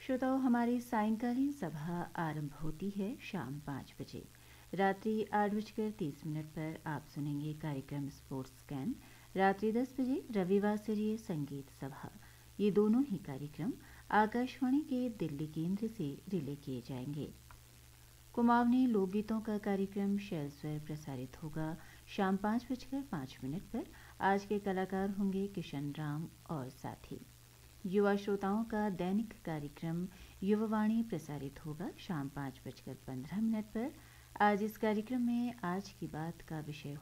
श्रोताओं, हमारी सायंकालीन सभा आरंभ होती है शाम 5 बजे। रात्रि 8:30 पर आप सुनेंगे कार्यक्रम स्पोर्ट्स स्कैन। रात्रि 10 बजे रविवार स्तरीय संगीत सभा। ये दोनों ही कार्यक्रम आकाशवाणी के दिल्ली केंद्र से रिले किए जाएंगे। कुमाऊनी लोकगीतों का कार्यक्रम शैल स्वर प्रसारित होगा शाम 5:05 पर। आज के कलाकार होंगे किशन राम और साथी। युवा श्रोताओं का दैनिक कार्यक्रम युवावाणी प्रसारित होगा शाम 5:15 पर। आज इस कार्यक्रम में आज की बात का विषय